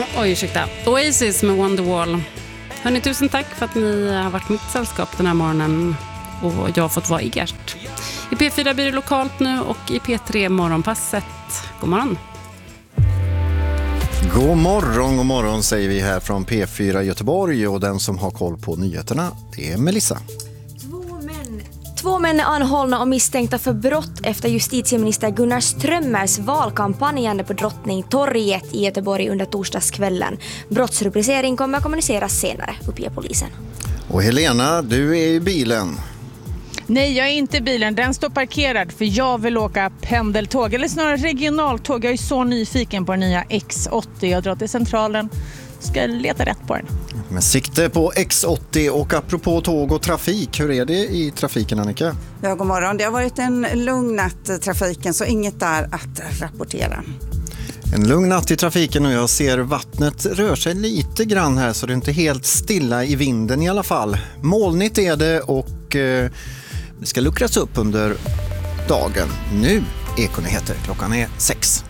Oj, ursäkta. Oasis med Wonderwall. Hörni, tusen tack för att ni har varit mitt sällskap den här morgonen och jag har fått vara i Gert. I P4 blir det lokalt nu och i P3 morgonpasset. God morgon. God morgon säger vi här från P4 Göteborg och den som har koll på nyheterna, det är Melissa. Två män är anhållna och misstänkta för brott efter justitieminister Gunnar Strömmers valkampanjande på Drottningtorget i Göteborg under torsdagskvällen. Brottsrubricering kommer att kommuniceras senare, uppger polisen. Och Helena, du är i bilen. Nej, jag är inte i bilen. Den står parkerad för jag vill åka pendeltåg. Eller snarare regionaltåg. Jag är så nyfiken på den nya X80. Jag drar till centralen. Ska leta rätt på den. Men sikte på X80 och apropå tåg och trafik. Hur är det i trafiken, Annika? Ja, god morgon. Det har varit en lugn natt trafiken så inget där att rapportera. En lugn natt i trafiken och jag ser vattnet rör sig lite grann här så det är inte helt stilla i vinden i alla fall. Molnigt är det och det ska luckras upp under dagen. Nu Ekonyheter, klockan är 6.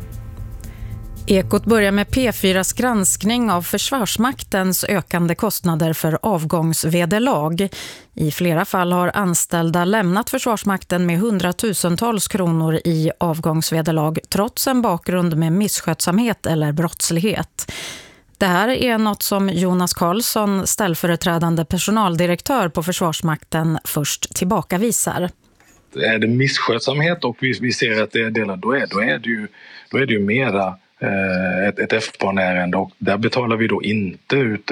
Ekot börjar med P4s granskning av Försvarsmaktens ökande kostnader för avgångsvederlag. I flera fall har anställda lämnat Försvarsmakten med 100-tusentals kronor i avgångsvederlag trots en bakgrund med misskötsamhet eller brottslighet. Det här är något som Jonas Karlsson, ställföreträdande personaldirektör på Försvarsmakten, först tillbakavisar. Är det misskötsamhet och vi ser att det är delar, då är det ju mera ett F-barnärende och där betalar vi då inte ut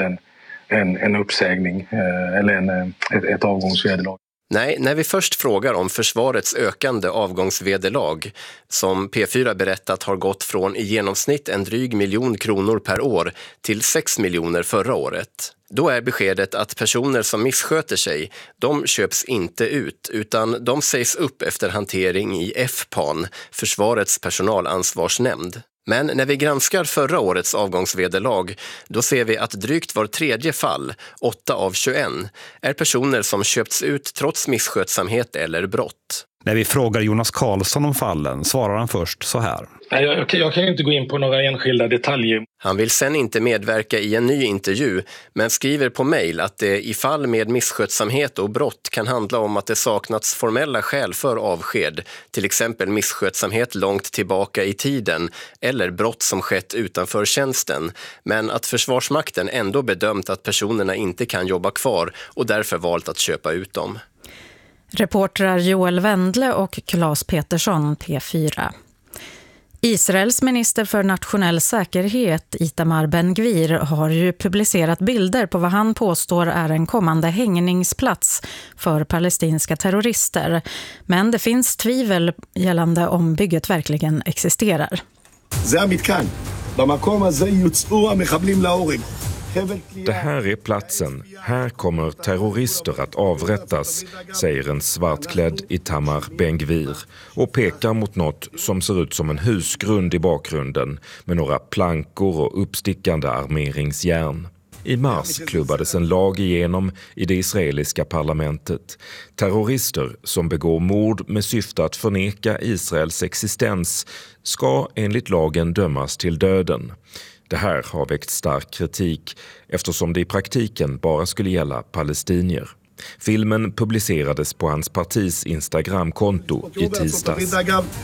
en uppsägning eller ett avgångsvederlag. Nej, när vi först frågar om försvarets ökande avgångsvederlag som P4 berättat har gått från i genomsnitt en dryg miljon kronor per år till 6 miljoner förra året. Då är beskedet att personer som missköter sig, de köps inte ut utan de sägs upp efter hantering i FPAN, Försvarets personalansvarsnämnd. Men när vi granskar förra årets avgångsvederlag, då ser vi att drygt var tredje fall, 8 av 21, är personer som köpts ut trots misskötsamhet eller brott. När vi frågar Jonas Karlsson om fallen svarar han först så här. Jag kan inte gå in på några enskilda detaljer. Han vill sen inte medverka i en ny intervju men skriver på mejl att det i fall med misskötsamhet och brott kan handla om att det saknats formella skäl för avsked, till exempel misskötsamhet långt tillbaka i tiden eller brott som skett utanför tjänsten, men att Försvarsmakten ändå bedömt att personerna inte kan jobba kvar och därför valt att köpa ut dem. Reportrar Joel Wendle och Claes Petersson, P4. Israels minister för nationell säkerhet, Itamar Ben-Gvir, har ju publicerat bilder på vad han påstår är en kommande hängningsplats för palestinska terrorister. Men det finns tvivel gällande om bygget verkligen existerar. Det här är platsen. Här kommer terrorister att avrättas, säger en svartklädd Itamar Ben-Gvir och pekar mot något som ser ut som en husgrund i bakgrunden med några plankor och uppstickande armeringsjärn. I mars klubbades en lag igenom i det israeliska parlamentet. Terrorister som begår mord med syfte att förneka Israels existens ska enligt lagen dömas till döden. Det här har väckt stark kritik eftersom det i praktiken bara skulle gälla palestinier. Filmen publicerades på hans partis Instagramkonto i tisdags.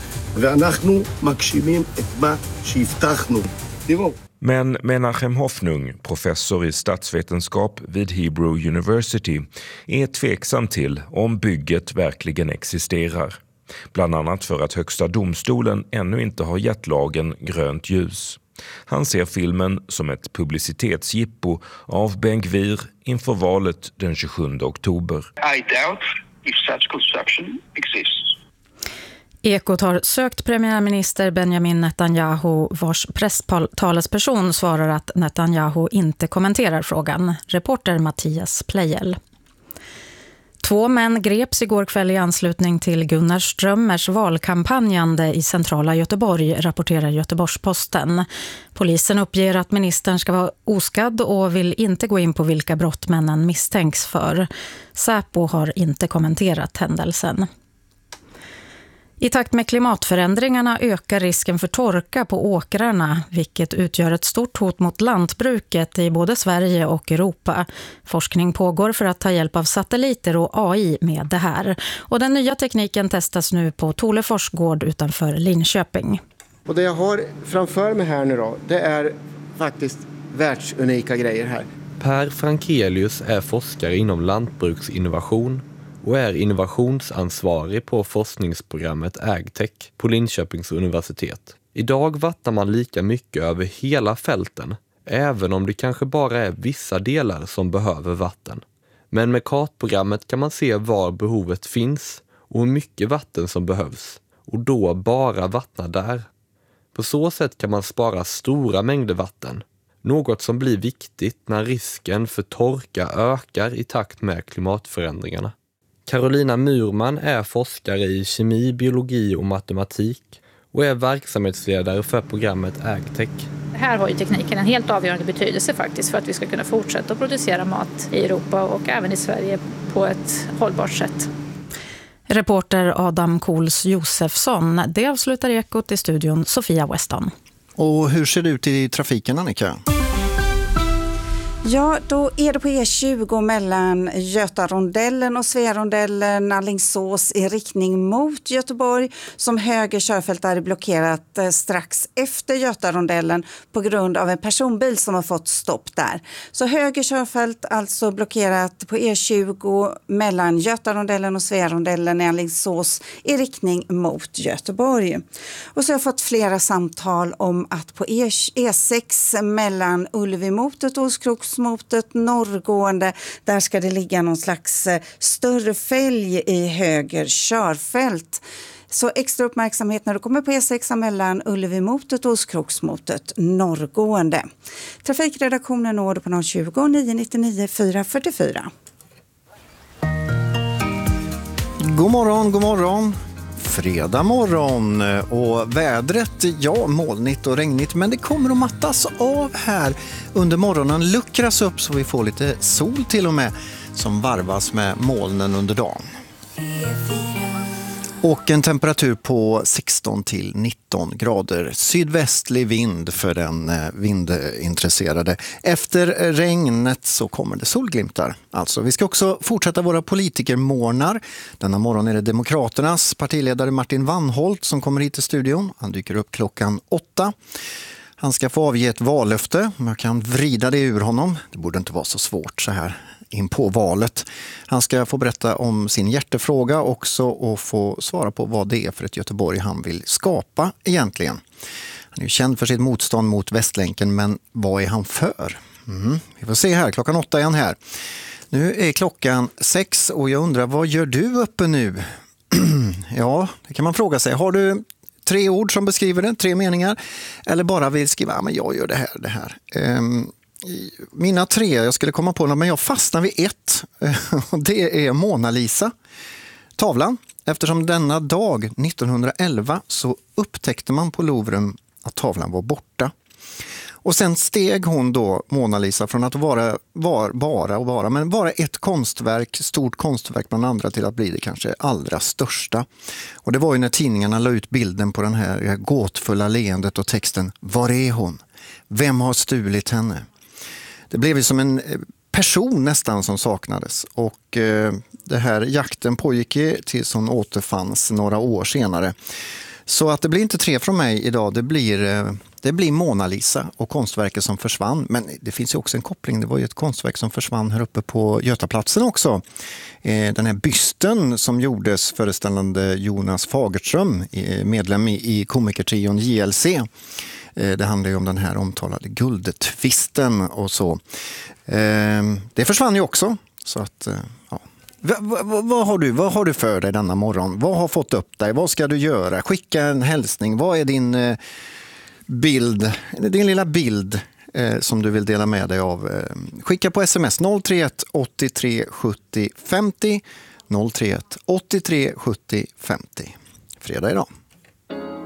Men Menachem Hoffnung, professor i statsvetenskap vid Hebrew University, är tveksam till om bygget verkligen existerar. Bland annat för att högsta domstolen ännu inte har gett lagen grönt ljus. Han ser filmen som ett publicitetsjippo av Ben-Gvir inför valet den 27 oktober. I doubt if such construction exists. Ekot har sökt premiärminister Benjamin Netanyahu, vars presstalesperson svarar att Netanyahu inte kommenterar frågan. Reporter Mattias Plejel. 2 män greps igår kväll i anslutning till Gunnar Strömmers valkampanjande i centrala Göteborg, rapporterar Göteborgs-Posten. Polisen uppger att ministern ska vara oskadd och vill inte gå in på vilka brott männen misstänks för. Säpo har inte kommenterat händelsen. I takt med klimatförändringarna ökar risken för torka på åkrarna, vilket utgör ett stort hot mot lantbruket i både Sverige och Europa. Forskning pågår för att ta hjälp av satelliter och AI med det här. Och den nya tekniken testas nu på Tolefors gård utanför Linköping. Och det jag har framför mig här nu då, det är faktiskt världsunika grejer här. Per Frankelius är forskare inom lantbruksinnovation och är innovationsansvarig på forskningsprogrammet AgTech på Linköpings universitet. Idag vattnar man lika mycket över hela fälten, även om det kanske bara är vissa delar som behöver vatten. Men med kartprogrammet kan man se var behovet finns och hur mycket vatten som behövs, och då bara vattna där. På så sätt kan man spara stora mängder vatten, något som blir viktigt när risken för torka ökar i takt med klimatförändringarna. Carolina Murman är forskare i kemi, biologi och matematik och är verksamhetsledare för programmet AgTech. Här har ju tekniken en helt avgörande betydelse faktiskt för att vi ska kunna fortsätta att producera mat i Europa och även i Sverige på ett hållbart sätt. Reporter Adam Kohls Josefsson. Det avslutar Ekot i studion Sofia Weston. Och hur ser det ut i trafiken, Annika? Ja, då är det på E20 mellan Götarondellen och Sverondellen, Alingsås i riktning mot Göteborg, som höger körfält är blockerat strax efter Götarondellen på grund av en personbil som har fått stopp där. Så höger körfält alltså blockerat på E20 mellan Götarondellen och Sverondellen i Alingsås i riktning mot Göteborg. Och så har jag fått flera samtal om att på E6 mellan Ulvimotet och Ostkroksmotet norrgående, där ska det ligga någon slags större fälg i höger körfält. Så extra uppmärksamhet när du kommer på E6 mellan Ulvimotet och Ostkroksmotet norrgående. Trafikredaktionen når du på 020 999 444. God morgon, god morgon. Fredag morgon och vädret, ja, molnigt och regnigt, men det kommer att mattas av här under morgonen, luckras upp så vi får lite sol till och med som varvas med molnen under dagen. Och en temperatur på 16 till 19 grader. Sydvästlig vind för den vindintresserade. Efter regnet så kommer det solglimtar. Alltså, vi ska också fortsätta våra politikermorgnar. Denna morgon är det Demokraternas partiledare Martin Wannholt som kommer hit till studion. Han dyker upp klockan 8. Han ska få avge ett vallöfte. Jag kan vrida det ur honom. Det borde inte vara så svårt så här in på valet. Han ska få berätta om sin hjärtefråga också och få svara på vad det är för ett Göteborg han vill skapa egentligen. Han är ju känd för sitt motstånd mot Västlänken, men vad är han för? Vi får se här, klockan 8 är han här. Nu är klockan 6 och jag undrar, vad gör du uppe nu? Ja, det kan man fråga sig. Har du 3 ord som beskriver det, 3 meningar? Eller bara vill skriva, men jag gör det här. Mina 3, jag skulle komma på något, men jag fastnar vid 1. Det är Mona Lisa, tavlan. Eftersom denna dag 1911 så upptäckte man på Louvre att tavlan var borta. Och sen steg hon då, Mona Lisa, från att vara ett konstverk, stort konstverk bland andra, till att bli det kanske allra största. Och det var ju när tidningarna la ut bilden på den här gåtfulla leendet och texten, var är hon? Vem har stulit henne? Det blev ju som en person nästan som saknades, och det här jakten pågick tills hon återfanns några år senare. Så att det blir inte 3 från mig idag, det blir Mona Lisa och konstverket som försvann. Men det finns ju också en koppling, det var ju ett konstverk som försvann här uppe på Götaplatsen också. Den här bysten som gjordes föreställande Jonas Fagerström, medlem i komikertrion JLC. Det handlar ju om den här omtalade guldtvisten och så. Det försvann ju också. Så att, ja. Vad har du för dig denna morgon? Vad har fått upp dig? Vad ska du göra? Skicka en hälsning. Vad är din bild, din lilla bild som du vill dela med dig av? Skicka på sms 031 83 70 50 031 83 70 50. Fredag idag.